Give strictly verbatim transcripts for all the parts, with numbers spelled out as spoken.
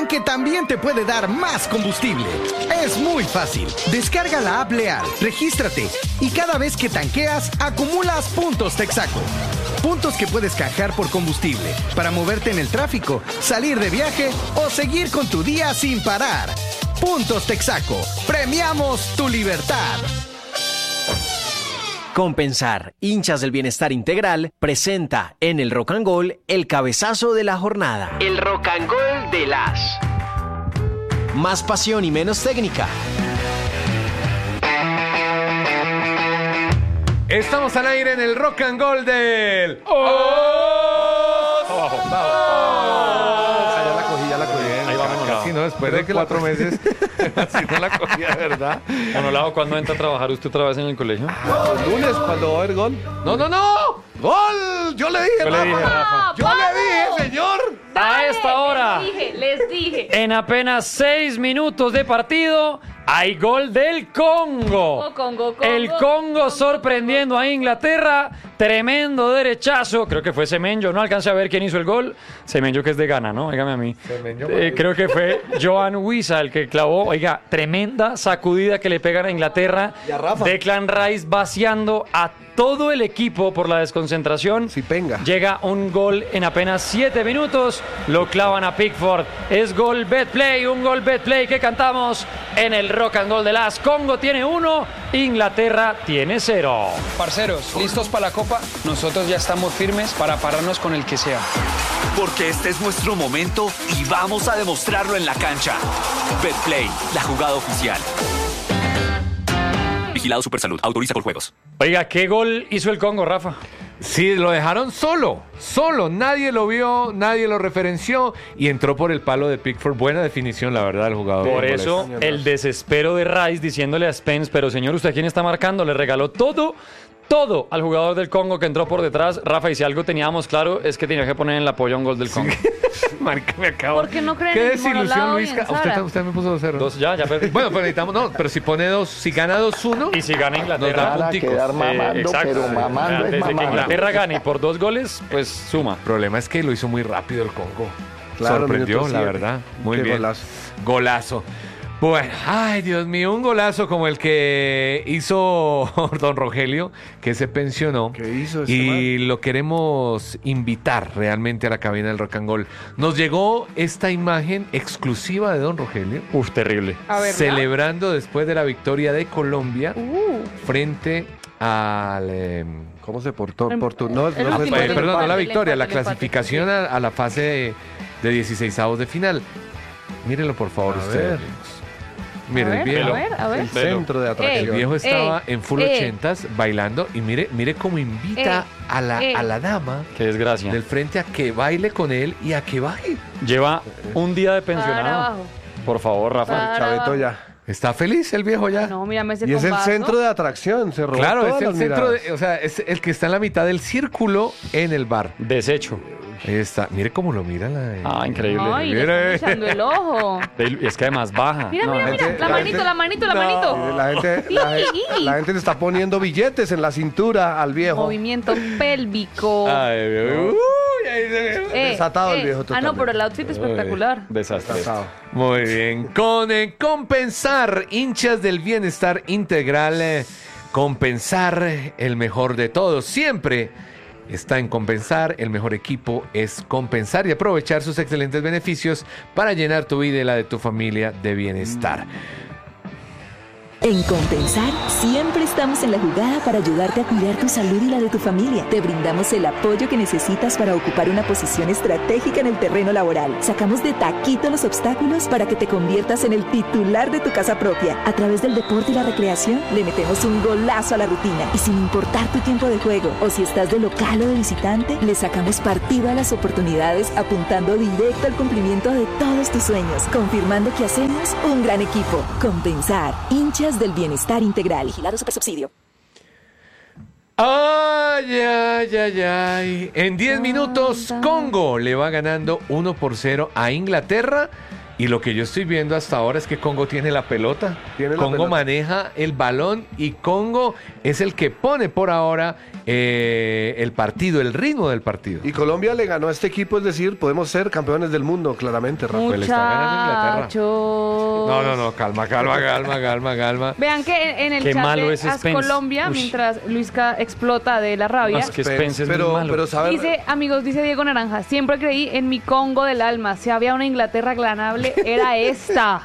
tanque también te puede dar más combustible. Es muy fácil. Descarga la app Leal, regístrate y cada vez que tanqueas, acumulas puntos Texaco. Puntos que puedes canjear por combustible para moverte en el tráfico, salir de viaje o seguir con tu día sin parar. Puntos Texaco. Premiamos tu libertad. Compensar, hinchas del bienestar integral, presenta en el Rock and Roll el cabezazo de la jornada. El Rock and Roll de las. Más pasión y menos técnica. Estamos al aire en el Rock and Roll del... ¡Oh! ¡Oh! Ya la cogí, ya la cogí. Ahí vamos, así, ¿no? Después de cuatro meses, así no la cogí, de verdad. Manolao, ¿cuándo entra a trabajar usted otra vez en el colegio? Ah, el lunes, cuando va a haber gol. ¡No, no, no! ¡Gol! Yo le dije, Yo le Rafa. dije, Rafa. Yo le dije, señor. A esta hora, Les dije, les dije. en apenas seis minutos de partido, hay gol del Congo. Oh, Congo, Congo, El Congo Congo, sorprendiendo a Inglaterra. Tremendo derechazo. Creo que fue Semenyo. No alcancé a ver quién hizo el gol. Semenyo, que es de Ghana, ¿no? Óigame a mí. Semenyo, Eh, creo que fue Joan Wissa el que clavó. Oiga, tremenda sacudida que le pegan a Inglaterra. Y a Rafa. Declan Rice vaciando a todo el equipo por la desconcentración. Si penga. Llega un gol en apenas siete minutos. Lo clavan a Pickford. Es gol Betplay. Un gol Betplay que cantamos en el Rock and Roll de las. Congo tiene uno. Inglaterra tiene cero. Parceros, ¿listos para la Copa? Nosotros ya estamos firmes para pararnos con el que sea. Porque este es nuestro momento y vamos a demostrarlo en la cancha. Betplay, la jugada oficial. Vigilado Supersalud. Autoriza por juegos. Oiga, ¿qué gol hizo el Congo, Rafa? Sí, lo dejaron solo, solo. Nadie lo vio, nadie lo referenció y entró por el palo de Pickford. Buena definición, la verdad, del jugador. Por eso, el desespero de Rice diciéndole a Spence, pero señor, ¿usted quién está marcando? Le regaló todo, todo al jugador del Congo que entró por detrás. Rafa, y si algo teníamos claro, es que tenía que poner en el apoyo un gol del Congo. Marica, me acabo. ¿Por qué no creen Qué en desilusión, Monolao y Luis. en Ca- Usted, Sara? usted me puso dos cero. Dos, ya, ya perdí. Bueno, pero necesitamos, no, pero si pone dos, si gana dos uno, Y si gana nos Inglaterra. da punticos. quedar mamando, Eh, exacto. pero mamando es Desde que mamando. Inglaterra gane por dos goles, pues suma. El problema es que lo hizo muy rápido el Congo. Claro, Sorprendió, minuto la siete. verdad. Muy Qué bien. golazo. Golazo. Bueno, ay, Dios mío, un golazo como el que hizo don Rogelio, que se pensionó. ¿Qué hizo este Y lo queremos invitar realmente a la cabina del Rock and Roll. Nos llegó esta imagen exclusiva de don Rogelio, Uf, terrible. A ver, celebrando después de la victoria de Colombia Uh, frente al... eh, ¿Cómo se portó? El- Portu- no, el no último fue- eh, Empate, perdón, no la empate, victoria, la empate, empate. clasificación a, a la fase de, de dieciseisavos de final. Mírenlo, por favor, A ustedes. ver. amigos. a Miren, el ver, viejo, a ver, a ver. El centro de el atracción. viejo estaba Ey, en full ey. ochentas bailando y mire, mire cómo invita Ey, a la, ey. a la dama Qué desgracia. del frente a que baile con él y a que baje. Lleva un día de Para pensionado. abajo. Por favor, Rafa. Para Chaveto abajo. ya. Está feliz el viejo ya. No, mírame ese Y es el combazo. centro de atracción. Se robó Claro, todas es el las centro, miradas. de- o sea, es el que está en la mitad del círculo en el bar. Desecho. Ahí está. Mire cómo lo mira la. Ah, increíble. Ay, le Mire. están echando el ojo. Ve- Es que además baja. Mira, No, mira, no, mira. gente- La la manito, gente- la manito, la No. manito. La gente, la, gente- la gente le está poniendo billetes en la cintura al viejo. Movimiento pélvico. Ay, uy, ahí se ve. Eh, desatado el eh. viejo Ah, no, totalmente. pero el outfit espectacular. Desastre. Casado. Muy bien. Con eh, compensar, hinchas del bienestar integral, eh, compensar eh, el mejor de todos. Siempre está en compensar. El mejor equipo es compensar y aprovechar sus excelentes beneficios para llenar tu vida y la de tu familia de bienestar. En Compensar, siempre estamos en la jugada para ayudarte a cuidar tu salud y la de tu familia. Te brindamos el apoyo que necesitas para ocupar una posición estratégica en el terreno laboral. Sacamos de taquito los obstáculos para que te conviertas en el titular de tu casa propia. A través del deporte y la recreación, le metemos un golazo a la rutina. Y sin importar tu tiempo de juego, o si estás de local o de visitante, le sacamos partido a las oportunidades apuntando directo al cumplimiento de todos tus sueños, confirmando que hacemos un gran equipo. Compensar, hinchas del bienestar integral. Vigilado Supersubsidio. Ay, ay, ay, ay. En diez minutos, Congo le va ganando uno por cero a Inglaterra Y lo que yo estoy viendo hasta ahora es que Congo tiene la pelota. Tiene la Congo pelota. maneja el balón y Congo es el que pone por ahora eh, el partido, el ritmo del partido. Y Colombia le ganó a este equipo, es decir, podemos ser campeones del mundo, claramente, Rafa. Pues le está ganando Inglaterra. Muchachos. No, no, no, calma, calma, calma, calma, calma. Vean que en, en el Qué chat malo de es As Spence. Colombia, Uy. mientras Luisca explota de la rabia, No, es que Spence es pero, muy malo. pero sabe, dice, amigos, dice Diego Naranja, siempre creí en mi Congo del alma, si había una Inglaterra ganable, era esta.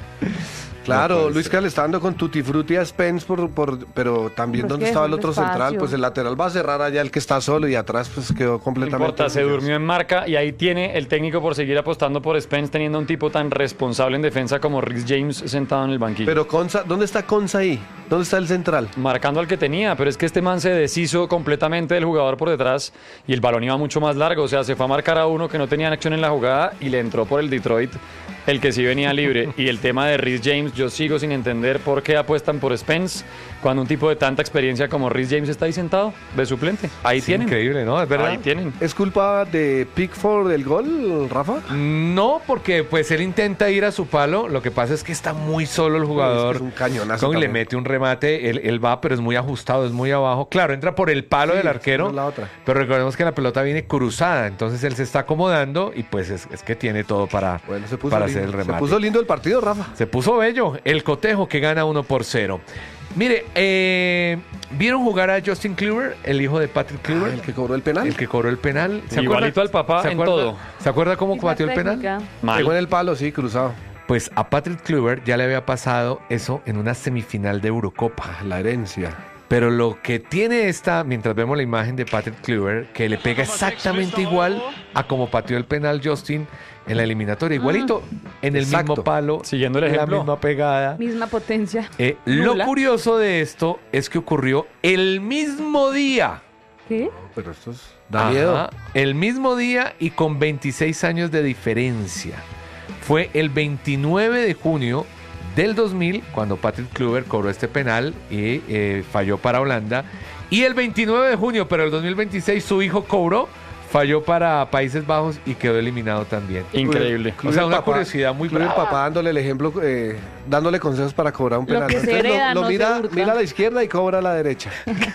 claro, No puede Luis que le está dando con Tutti Frutti a Spence, por, por, pero también Pero es donde que estaba el dejó otro espacio. central, pues el lateral va a cerrar allá el que está solo y atrás pues quedó No completamente. importa, se durmió en marca y ahí tiene el técnico por seguir apostando por Spence teniendo un tipo tan responsable en defensa como Rhys James sentado en el banquillo. Pero Conza, ¿dónde está Conza ahí? ¿Dónde está el central? Marcando al que tenía, pero es que este man se deshizo completamente del jugador por detrás y el balón iba mucho más largo, o sea, se fue a marcar a uno que no tenía acción en la jugada y le entró por el Detroit el que sí venía libre. Y el tema de Rhys James, yo sigo sin entender por qué apuestan por Spence cuando un tipo de tanta experiencia como Rhys James está ahí sentado de suplente. Ahí Sí, tienen. increíble, ¿no? Es verdad. Ahí tienen. ¿Es culpa de Pickford el gol, Rafa? No, porque pues él intenta ir a su palo. Lo que pasa es que está muy solo el jugador. Es un cañonazo Con- le también. mete un remate, él, él va, pero es muy ajustado, es muy abajo. Claro, entra por el palo Sí, del arquero, no es la otra. pero recordemos que la pelota viene cruzada, entonces él se está acomodando y pues es, es que tiene todo para, Bueno, se puso, para lindo. hacer el remate. Se puso lindo el partido, Rafa. Se puso bello, el cotejo que gana uno por cero. Mire, eh, ¿vieron jugar a Justin Kluivert, el hijo de Patrick Ah, Kluivert? el que cobró el penal. El que cobró el penal. Igualito al papá ¿Se en acuerda- todo. ¿Se acuerda cómo Misma batió el penal? técnica. Mal. Pegó en el palo, sí, cruzado. Pues a Patrick Kluivert ya le había pasado eso en una semifinal de Eurocopa. Ah, la herencia. Pero lo que tiene esta, mientras vemos la imagen de Patrick Kluivert, que le pega exactamente igual a como pateó el penal Justin en la eliminatoria. Igualito, en el Exacto. mismo palo, Siguiendo el la ejemplo. misma pegada. Misma potencia. Eh, lo Nula. curioso de esto es que ocurrió el mismo día. ¿Qué? Pero esto es... da Ajá, miedo. el mismo día y con veintiséis años de diferencia. Fue el veintinueve de junio del dos mil cuando Patrick Kluivert cobró este penal y eh, falló para Holanda. Y el veintinueve de junio, pero el dos mil veintiséis, su hijo cobró, falló para Países Bajos y quedó eliminado también. Increíble. O sea, una Papá- curiosidad muy Kluivert brava. papá dándole el ejemplo, eh, dándole consejos para cobrar un Lo penal. que se Entonces, hereda lo, no se mira, hurta. mira a la izquierda y cobra a la derecha.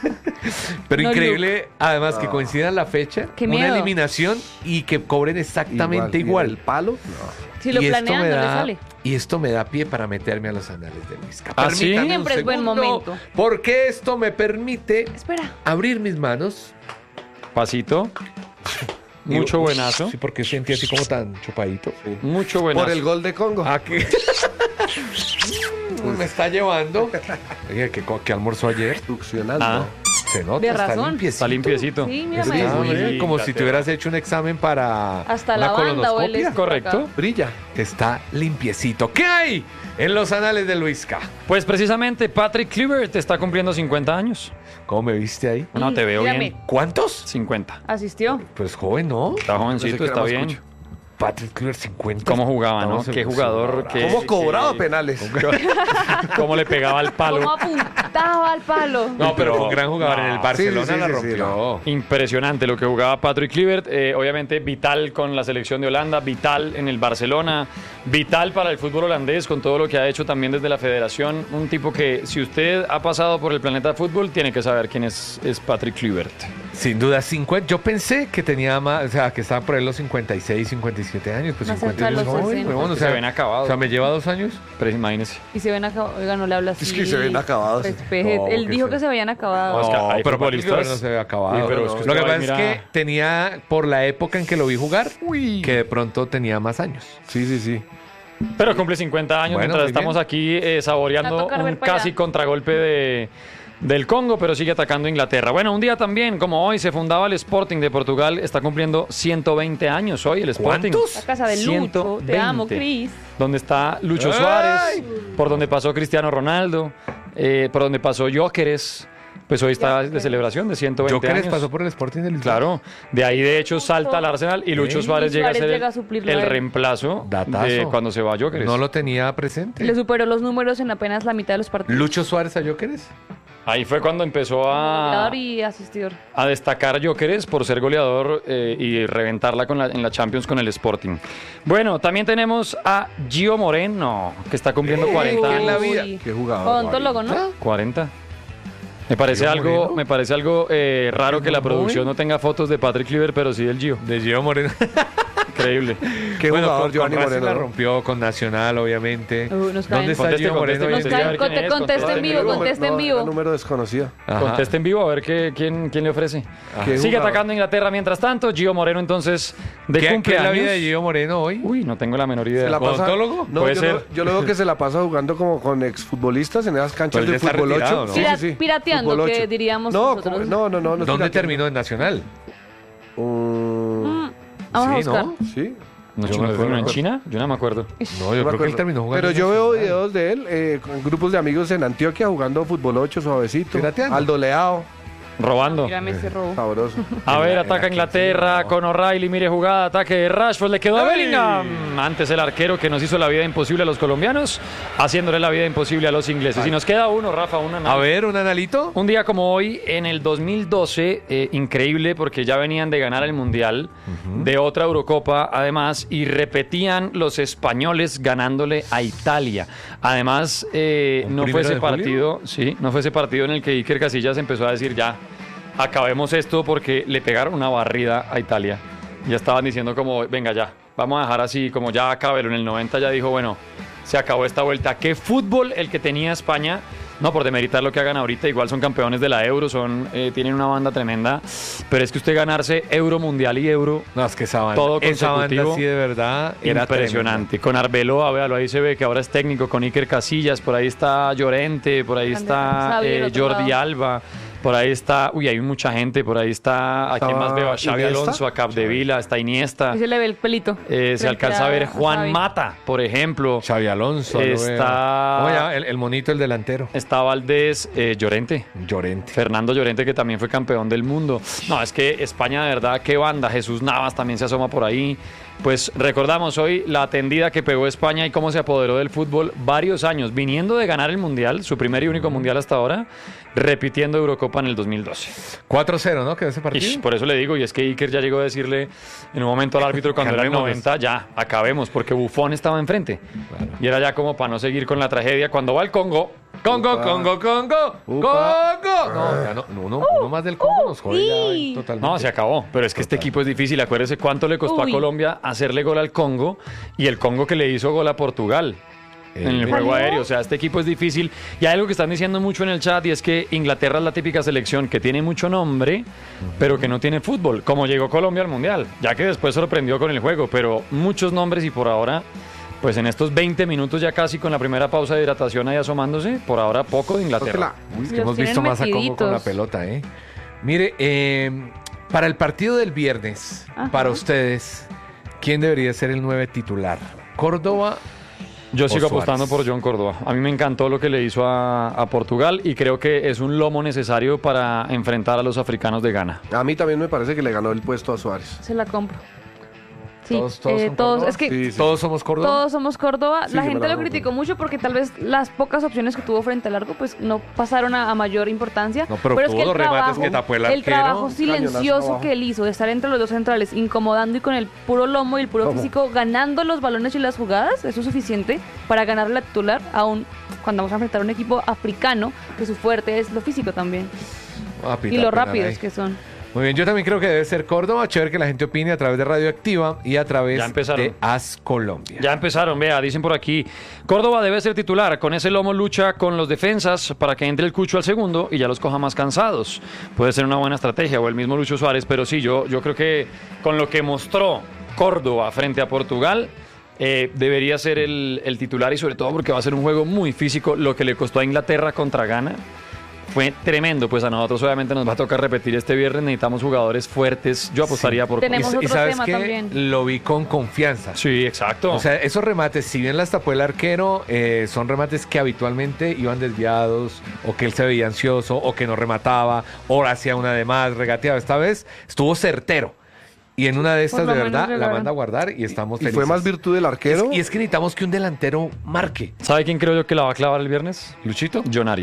Pero No, increíble, además, que coincidan la fecha, Qué una miedo. eliminación y que cobren exactamente ¿Y igual. el palo? No. Si lo y esto planean, me no le da, sale. y esto me da pie para meterme a los anales de Luisca. ¿Ah, sí? Permítame un Siempre es buen segundo, momento. Porque esto me permite Espera. abrir mis manos. Pasito. Mucho Digo, buenazo. Sí, porque sentí así como tan chupadito. Mucho buenazo. Por el gol de Congo. Ah, que- me está llevando. Oye, ¿qué, co- qué almorzó ayer? Succionando. Ah. Se nota, De está razón. limpiecito. Está limpiecito. Sí, mira, Sí, maestro. Muy hombre, como si Inglaterra. te hubieras hecho un examen para Hasta una la banda huele colonoscopia. esto por acá. Correcto. Brilla. Está limpiecito. ¿Qué hay en los anales de Luisca? Pues precisamente Patrick Kluivert está cumpliendo cincuenta años. ¿Cómo me viste ahí? No, te veo Mírame. bien. ¿Cuántos? cincuenta. Asistió. Pues joven, ¿no? Está jovencito, Pensé que está era más bien. cucho. Patrick Kluivert cincuenta. ¿Cómo jugaba, no? Estamos Qué en- jugador. qué- ¿Cómo cobraba qué- penales? ¿Cómo le pegaba al ¿Cómo palo? apuntaba al palo? No, pero fue un gran jugador No. en el Barcelona, Sí, sí, la sí, sí, rompió. no. Impresionante lo que jugaba Patrick Kluivert, eh, obviamente vital con la selección de Holanda, vital en el Barcelona, vital para el fútbol holandés con todo lo que ha hecho también desde la federación, un tipo que si usted ha pasado por el planeta fútbol tiene que saber quién es, es Patrick Kluivert. Sin duda, cincuenta. Yo pensé que tenía más, o sea, que estaba por ahí los cincuenta y seis, cincuenta y siete años. Pues Más cincuenta cerca de años los joven, sesenta. huevón, o Se sea, ven acabados. O sea, me lleva dos años. Pero imagínese. Y se ven acabados. Oiga, no le habla así. Es que se ven acabados. Respeje. No, Él que dijo se- que se veían acabados. No, es que hay pero Patrick futbolistas- Kluivert no se ve acabado. Sí, pero No, es que lo usted que va y pasa mira- es que tenía, por la época en que lo vi jugar, que de pronto tenía más años. Sí, sí, sí. Pero cumple cincuenta años Bueno, mientras muy estamos bien. aquí eh, Va a saboreando tocar ver un para casi allá. contragolpe de, del Congo, pero sigue atacando a Inglaterra. Bueno, un día también, como hoy se fundaba el Sporting de Portugal, está cumpliendo ciento veinte años hoy el Sporting. ¿Cuántos? La casa de Lucho. ciento Te amo, veinte. Cris. Donde está Lucho ¡Ay! Suárez, por donde pasó Cristiano Ronaldo, eh, por donde pasó Jóqueres. Pues hoy está de celebración de ciento veinte Jóqueres años. pasó por el Sporting del Claro, de ahí de hecho salta al Arsenal y Lucho ¿Eh? Suárez Y llega a Suárez ser llega a el, suplirlo el a él. reemplazo Datazo. de cuando se va Jóqueres. No lo tenía presente. Le superó los números en apenas la mitad de los partidos. ¿Lucho Suárez a Jóqueres? Ahí fue cuando empezó a, Goleador y asistidor. a destacar Gyökeres por ser goleador eh, y reventarla con la, en la Champions con el Sporting. Bueno, también tenemos a Gio Moreno, que está cumpliendo cuarenta ¿qué en la años. vida? Uy. Qué jugador. Odontólogo, ¿no? cuarenta. Me parece Gio algo, Moreno. me parece algo eh, raro que la muy producción joven. no tenga fotos de Patrick Kluivert, pero sí del Gio. De Gio Moreno. Increíble. Qué Bueno, jugador con, Giovanni con Racing Moreno. la ¿no? rompió, con Nacional, obviamente. Uh, nos caen. ¿Dónde está Conteste, Gio Moreno? conteste, hoy en Nos día? caen, ¿quién conte- es? contesta en vivo, No, contesta en No, vivo. era número desconocido. Ajá. Conteste en vivo a ver qué, quién, quién le ofrece. Qué Sigue jugador. atacando a Inglaterra mientras tanto. Gio Moreno entonces de ¿Qué, ¿Qué es cumpleaños. la vida de Gio Moreno hoy? Uy, no tengo la menor idea. ¿Se la pasa? ¿Odontólogo? No, Puede yo, ser. Lo, yo lo veo que se la pasa jugando como con exfutbolistas en esas canchas Pero de él ya está fútbol retirado, ocho. ¿no? Sí, Pira- sí, sí. pirateando, Fútbol que ocho. diríamos no, nosotros. como- no, no, no. no es ¿Dónde pirateando. terminó en Nacional? Mm, Mm, Vamos a Sí, buscar. ¿no? sí. ¿No, Yo no me fue acuerdo. en China? Yo no me acuerdo. No, yo No me creo que él acuerdo. terminó jugando. Pero en yo veo Nacional. videos de él eh, con grupos de amigos en Antioquia jugando fútbol ocho suavecito. Pirateando. Aldo Leao, Robando. Mírame ese robo. sabroso. A ver, En la- ataca en la Inglaterra quince, no. con O'Reilly, mire jugada, ataque de Rashford, le quedó a ¡Ay! Bellingham. Antes el arquero que nos hizo la vida imposible a los colombianos, haciéndole la vida imposible a los ingleses. Y nos queda uno, Rafa, una A ver, un analito. Un día como hoy, en el dos mil doce, eh, increíble porque ya venían de ganar el Mundial, de otra Eurocopa además, y repetían los españoles ganándole a Italia. Además, eh, ¿Un no fue primero ese de julio? partido, sí, no fue ese partido en el que Iker Casillas empezó a decir ya, acabemos esto porque le pegaron una barrida a Italia. Ya estaban diciendo como, venga ya, vamos a dejar así, como ya acabelo. En el noventa ya dijo, bueno, se acabó esta vuelta. ¿Qué fútbol el que tenía España? No por demeritar lo que hagan ahorita, igual son campeones de la Euro, son eh, tienen una banda tremenda, pero es que usted ganarse Euro, Mundial y Euro, No, es que esa banda, todo esa banda consecutivo, sí de verdad era impresionante. Con Arbeloa, véalo, ahí se ve que ahora es técnico, con Iker Casillas, por ahí está Llorente, por ahí está Xavi del eh, otro Jordi lado. Alba, por ahí está, uy, hay mucha gente, por ahí está, ¿a quién Estaba más veo? A Xavi Iniesta. Alonso, a Capdevila, está Iniesta, Ahí se le ve el pelito. eh, se Frente alcanza a ver Juan Xavi. Mata, por ejemplo, Xavi Alonso. lo veo. Está- ¿Cómo se llama? el, el monito, el delantero. está Valdés, eh, Llorente. Llorente. Fernando Llorente, que también fue campeón del mundo. No, es que España, de verdad, qué banda. Jesús Navas también se asoma por ahí. Pues recordamos hoy la atendida que pegó España y cómo se apoderó del fútbol varios años, viniendo de ganar el Mundial, su primer y único Mundial hasta ahora, repitiendo Eurocopa en el dos mil doce. cuatro cero, ¿no? Quedó ese partido. Ish, por eso le digo, y es que Iker ya llegó a decirle en un momento al árbitro cuando era el Calmémonos. noventa, ya, acabemos, porque Buffon estaba enfrente. Y era ya como para no seguir con la tragedia. Cuando va al Congo, Congo, Upa. Congo, Congo, Upa. Congo. No, ya no, uno, uno más del Congo nos jode ya Uy. totalmente. no, se acabó. Pero es que este equipo es difícil. Acuérdese cuánto le costó Uy. a Colombia hacerle gol al Congo y el Congo que le hizo gol a Portugal. En el juego ¿Salió? aéreo, o sea, este equipo es difícil. Y hay algo que están diciendo mucho en el chat y es que Inglaterra es la típica selección que tiene mucho nombre, pero que no tiene fútbol, como llegó Colombia al Mundial, ya que después sorprendió con el juego, pero muchos nombres y por ahora, pues en estos veinte minutos ya casi con la primera pausa de hidratación ahí asomándose, por ahora poco de Inglaterra. Uy, es que Los hemos tienen visto más a Congo con la metiditos. pelota, ¿eh? Mire, eh, para el partido del viernes, Ajá. para ustedes, ¿quién debería ser el nueve titular? ¿Córdoba? Yo o sigo Suárez. apostando por John Córdoba. A mí me encantó lo que le hizo a, a Portugal y creo que es un lomo necesario para enfrentar a los africanos de Ghana. A mí también me parece que le ganó el puesto a Suárez. Se la compro. Sí, ¿Todos- todos eh, son todos, Córdoba? es que Sí, sí. ¿Todos somos Córdoba? todos somos Córdoba. Sí, la sí, me gente la lo compro. criticó mucho porque tal vez las pocas opciones que tuvo frente al arco pues no pasaron a, a mayor importancia. No, pero es tuvo que el dos remates trabajo, que tapó el el arquero. trabajo Cañonazo silencioso abajo. que él hizo de estar entre los dos centrales, incomodando y con el puro lomo y el puro ¿Cómo? físico, ganando los balones y las jugadas, eso es suficiente para ganar la titular, aún cuando vamos a enfrentar a un equipo africano, que su fuerte es lo físico también. Ah, pita Y lo penal rápidos ahí. que son. Muy bien, yo también creo que debe ser Córdoba. Chévere que la gente opine a través de Radioactiva y a través Ya empezaron. de As Colombia. Ya empezaron, vea, dicen por aquí. Córdoba debe ser titular. Con ese lomo lucha con los defensas para que entre el Cucho al segundo y ya los coja más cansados. Puede ser una buena estrategia, o el mismo Lucho Suárez, pero sí, yo, yo creo que con lo que mostró Córdoba frente a Portugal, eh, debería ser el, el titular y sobre todo porque va a ser un juego muy físico. Lo que le costó a Inglaterra contra Ghana fue tremendo. Pues a nosotros obviamente nos va a tocar repetir este viernes. Necesitamos jugadores fuertes. Yo apostaría por Tenemos y, y otro sabes tema qué, también. lo vi con confianza. Sí, exacto. O sea, esos remates, si bien las tapó el arquero, eh, son remates que habitualmente iban desviados, o que él se veía ansioso, o que no remataba, o hacía una de más, regateaba. Esta vez estuvo certero. Y en una de estas, Por lo de menos verdad, la llegaron. manda a guardar y estamos ¿Y felices. fue más virtud del arquero? Es- y es que necesitamos que un delantero marque. ¿Sabe quién creo yo que la va a clavar el viernes? ¿Luchito? John Arias.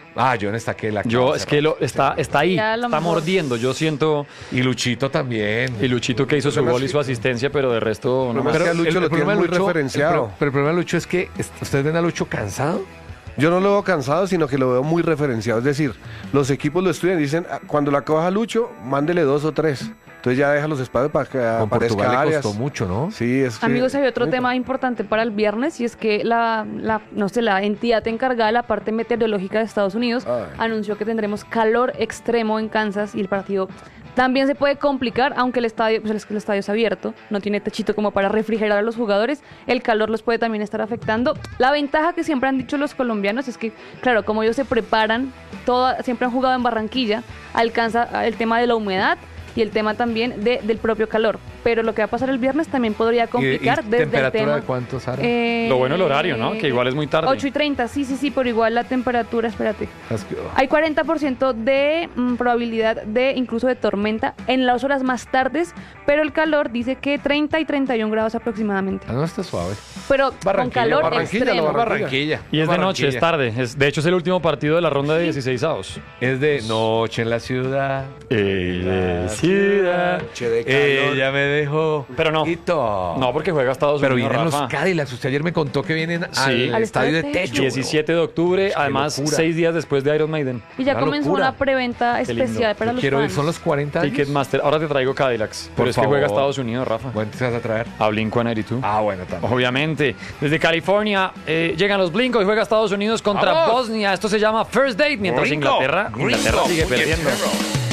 Ah, John está que la Yo, es que lo, está, está ahí, Ya, a lo está mejor. mordiendo. Yo siento. Y Luchito también. Y Luchito que hizo su gol y su asistencia, pero de resto no Pero más. es que a Lucho lo tiene problema de muy Lucho- referenciado. el pro- pero el problema de Lucho es que est- ustedes ven a Lucho cansado. Yo no lo veo cansado, sino que lo veo muy referenciado. Es decir, los equipos lo estudian y dicen, "Ah, cuando la coja Lucho, mándele dos o tres. Entonces ya deja los espacios para que Con aparezca Portugal le áreas. costó mucho, ¿no? Sí, es que- Amigos, hay otro Upa. tema importante para el viernes y es que la, la, no sé, la entidad encargada de la parte meteorológica de Estados Unidos Ay. anunció que tendremos calor extremo en Kansas y el partido también se puede complicar, aunque el estadio, pues es que el estadio es abierto, no tiene techito como para refrigerar a los jugadores, el calor los puede también estar afectando. La ventaja que siempre han dicho los colombianos es que, claro, como ellos se preparan, toda, siempre han jugado en Barranquilla, alcanza el tema de la humedad y el tema también de, del propio calor. Pero lo que va a pasar el viernes también podría complicar ¿Y- y desde el temperatura tema. de cuánto, Sara? Eh, Lo bueno el horario, ¿no? Que igual es muy tarde. ocho y treinta, sí, sí, sí, pero igual la temperatura, espérate. Es que- Hay cuarenta por ciento de mm, probabilidad de incluso de tormenta en las horas más tardes, pero el calor dice que treinta y treinta y uno grados aproximadamente. Ah, no, está suave. Pero con Barranquilla, calor Barranquilla, extremo. lo Barranquilla. Y es de noche, es Barranquilla. tarde. Es, de hecho, es el último partido de la ronda de dieciséis avos. Es de noche en la ciudad. Eh, ciudad. Noche de calor. Ella me dejó. Pero no. Y todo. No, porque juega Estados Pero Unidos. vienen los Rafa. Cadillacs. Usted ayer me contó que vienen Sí. al, Al estadio de estadio de techo. diecisiete de octubre, Qué además locura. seis días después de Iron Maiden. Y ya Una comenzó locura. una preventa Qué lindo. especial para los Quiero ir, fans. son los cuarenta años. Ticketmaster. Ahora te traigo Cadillacs. Por Pero es que juega favor. Estados Unidos, Rafa. Bueno, te vas a traer. A Blink ciento ochenta y dos. Ah, bueno, también. Obviamente. Desde California eh, llegan los Blink y juega Estados Unidos contra ¡Vamos! Bosnia. Esto se llama First Date, mientras Gringo, Inglaterra, gringo, Inglaterra sigue perdiendo. puñetero.